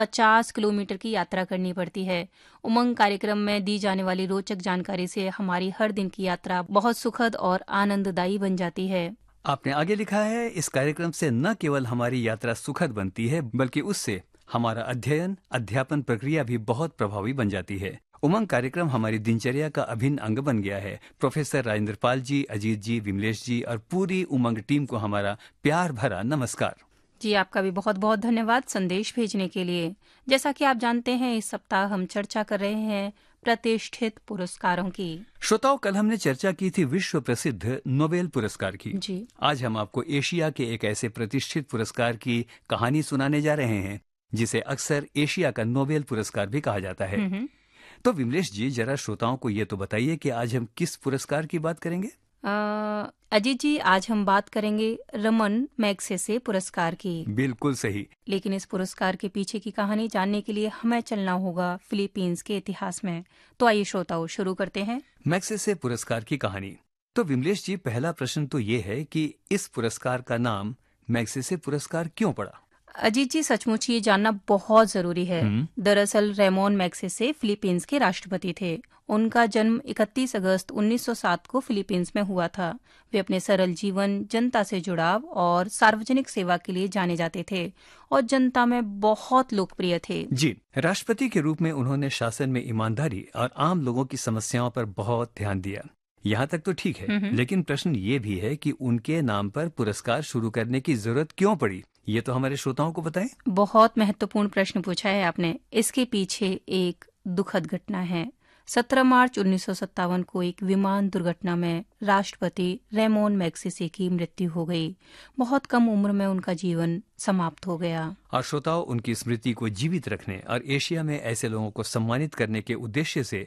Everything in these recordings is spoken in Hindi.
50 किलोमीटर की यात्रा करनी पड़ती है। उमंग कार्यक्रम में दी जाने वाली रोचक जानकारी से हमारी हर दिन की यात्रा बहुत सुखद और आनंददायी बन जाती है। आपने आगे लिखा है, इस कार्यक्रम से न केवल हमारी यात्रा सुखद बनती है बल्कि उससे हमारा अध्ययन अध्यापन प्रक्रिया भी बहुत प्रभावी बन जाती है। उमंग कार्यक्रम हमारी दिनचर्या का अभिन्न अंग बन गया है। प्रोफेसर राजेंद्र पाल जी, अजीत जी, विमलेश जी और पूरी उमंग टीम को हमारा प्यार भरा नमस्कार। जी, आपका भी बहुत बहुत धन्यवाद संदेश भेजने के लिए। जैसा कि आप जानते हैं, इस सप्ताह हम चर्चा कर रहे हैं प्रतिष्ठित पुरस्कारों की। श्रोताओं, कल हमने चर्चा की थी विश्व प्रसिद्ध नोबेल पुरस्कार की। जी। आज हम आपको एशिया के एक ऐसे प्रतिष्ठित पुरस्कार की कहानी सुनाने जा रहे हैं जिसे अक्सर एशिया का नोबेल पुरस्कार भी कहा जाता है। तो विमलेश जी, जरा श्रोताओं को ये तो बताइए कि आज हम किस पुरस्कार की बात करेंगे? अजीत जी, आज हम बात करेंगे रमन मैग्सेसे पुरस्कार की। बिल्कुल सही। लेकिन इस पुरस्कार के पीछे की कहानी जानने के लिए हमें चलना होगा फिलीपींस के इतिहास में। तो आइए श्रोताओं, शुरू करते हैं मैग्सेसे पुरस्कार की कहानी। तो विमलेश जी, पहला प्रश्न तो ये है कि इस पुरस्कार का नाम मैग्सेसे पुरस्कार क्यों पड़ा? अजीत जी, सचमुच ये जानना बहुत जरूरी है। दरअसल रेमोन मैग्सेसे फिलीपींस के राष्ट्रपति थे। उनका जन्म 31 अगस्त 1907 को फिलीपींस में हुआ था। वे अपने सरल जीवन, जनता से जुड़ाव और सार्वजनिक सेवा के लिए जाने जाते थे और जनता में बहुत लोकप्रिय थे। जी, राष्ट्रपति के रूप में उन्होंने शासन में ईमानदारी और आम लोगों की समस्याओं पर बहुत ध्यान दिया। यहाँ तक तो ठीक है, लेकिन प्रश्न ये भी है कि उनके नाम पर पुरस्कार शुरू करने की जरूरत क्यों पड़ी? ये तो हमारे श्रोताओं को बताएं। बहुत महत्वपूर्ण प्रश्न पूछा है आपने। इसके पीछे एक दुखद घटना है। 17 मार्च 1957 को एक विमान दुर्घटना में राष्ट्रपति रेमोन मैग्सेसे की मृत्यु हो गई। बहुत कम उम्र में उनका जीवन समाप्त हो गया। और श्रोताओं, उनकी स्मृति को जीवित रखने और एशिया में ऐसे लोगों को सम्मानित करने के उद्देश्य से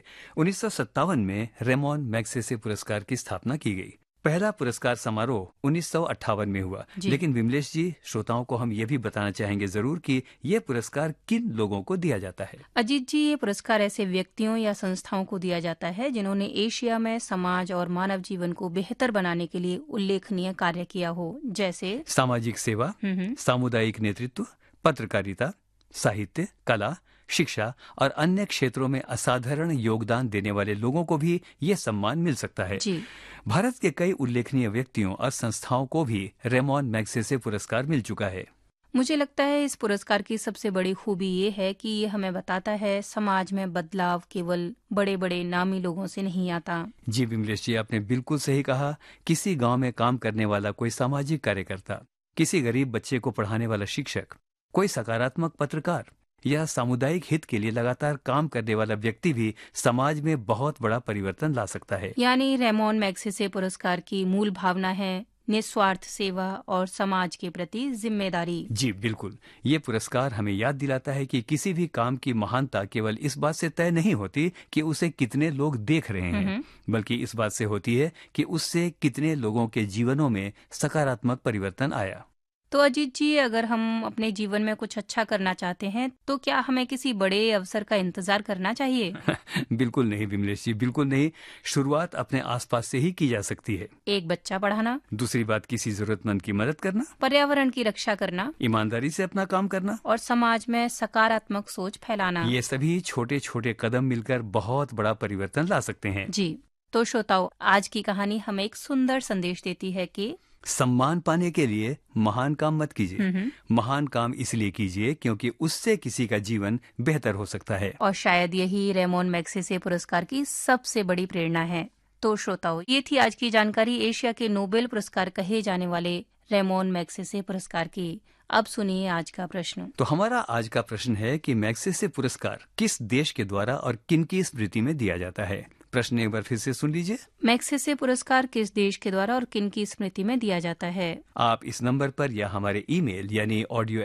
1957 में रेमोन मैग्सेसे पुरस्कार की स्थापना की गई। पहला पुरस्कार समारोह 1958 में हुआ। लेकिन विमलेश जी, श्रोताओं को हम ये भी बताना चाहेंगे जरूर कि ये पुरस्कार किन लोगों को दिया जाता है। अजीत जी, ये पुरस्कार ऐसे व्यक्तियों या संस्थाओं को दिया जाता है जिन्होंने एशिया में समाज और मानव जीवन को बेहतर बनाने के लिए उल्लेखनीय कार्य किया हो, जैसे सामाजिक सेवा, सामुदायिक नेतृत्व, पत्रकारिता, साहित्य, कला, शिक्षा और अन्य क्षेत्रों में असाधारण योगदान देने वाले लोगों को भी ये सम्मान मिल सकता है। जी। भारत के कई उल्लेखनीय व्यक्तियों और संस्थाओं को भी रेमोन मैग्सेसे पुरस्कार मिल चुका है। मुझे लगता है इस पुरस्कार की सबसे बड़ी खूबी ये है कि ये हमें बताता है समाज में बदलाव केवल बड़े बड़े नामी लोगों से नहीं आता। जी विमलेश जी, आपने बिल्कुल सही कहा। किसी गांव में काम करने वाला कोई सामाजिक कार्यकर्ता, किसी गरीब बच्चे को पढ़ाने वाला शिक्षक, कोई सकारात्मक पत्रकार या सामुदायिक हित के लिए लगातार काम करने वाला व्यक्ति भी समाज में बहुत बड़ा परिवर्तन ला सकता है। यानी रेमोन मैग्सेसे पुरस्कार की मूल भावना है निस्वार्थ सेवा और समाज के प्रति जिम्मेदारी। जी बिल्कुल, ये पुरस्कार हमें याद दिलाता है कि किसी भी काम की महानता केवल इस बात से तय नहीं होती कि उसे कितने लोग देख रहे हैं, बल्कि इस बात से होती है कि उससे कितने लोगों के जीवनों में सकारात्मक परिवर्तन आया। तो अजीत जी, अगर हम अपने जीवन में कुछ अच्छा करना चाहते हैं तो क्या हमें किसी बड़े अवसर का इंतजार करना चाहिए? बिल्कुल नहीं विमलेश जी, बिल्कुल नहीं। शुरुआत अपने आसपास से ही की जा सकती है। एक बच्चा पढ़ाना, दूसरी बात किसी जरूरतमंद की मदद करना, पर्यावरण की रक्षा करना, ईमानदारी से अपना काम करना और समाज में सकारात्मक सोच फैलाना। ये सभी छोटे छोटे कदम मिलकर बहुत बड़ा परिवर्तन ला सकते हैं। जी, तो श्रोताओं, आज की कहानी हमें एक सुंदर संदेश देती है कि सम्मान पाने के लिए महान काम मत कीजिए। महान काम इसलिए कीजिए क्योंकि उससे किसी का जीवन बेहतर हो सकता है। और शायद यही रेमोन मैग्सेसे पुरस्कार की सबसे बड़ी प्रेरणा है। तो श्रोताओं, ये थी आज की जानकारी एशिया के नोबेल पुरस्कार कहे जाने वाले रेमोन मैग्सेसे पुरस्कार की। अब सुनिए आज का प्रश्न। तो हमारा आज का प्रश्न है कि मैग्सेसे पुरस्कार किस देश के द्वारा और किन की स्मृति में दिया जाता है? प्रश्न एक बार फिर से सुन लीजिए। मैग्सेसे पुरस्कार किस देश के द्वारा और किन की स्मृति में दिया जाता है? आप इस नंबर पर या हमारे ईमेल यानी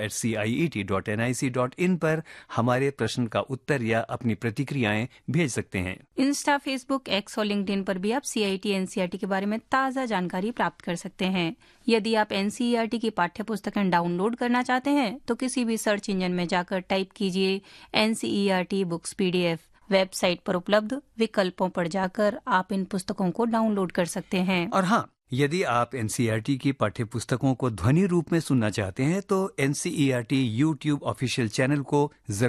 audio@ciet.nic.in पर हमारे प्रश्न का उत्तर या अपनी प्रतिक्रियाएं भेज सकते हैं। इंस्टा, फेसबुक, एक्स और लिंक्डइन पर भी आप CIET NCERT के बारे में ताज़ा जानकारी प्राप्त कर सकते हैं। यदि आप NCERT की पाठ्य पुस्तकें डाउनलोड करना चाहते हैं तो किसी भी सर्च इंजन में जाकर टाइप कीजिए NCERT बुक्स PDF। वेबसाइट पर उपलब्ध विकल्पों पर जाकर आप इन पुस्तकों को डाउनलोड कर सकते हैं। और हाँ, यदि आप एनसीईआरटी की पाठ्य पुस्तकों को ध्वनि रूप में सुनना चाहते हैं तो एनसीईआरटी यूट्यूब ऑफिशियल चैनल को